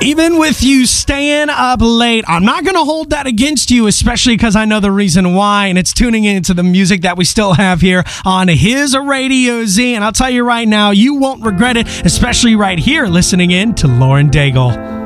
Even with you staying up late, I'm not going to hold that against you, especially because I know the reason why, and it's tuning into the music that we still have here on His Radio Z. And I'll tell you right now, you won't regret it, especially right here listening in to Lauren Daigle.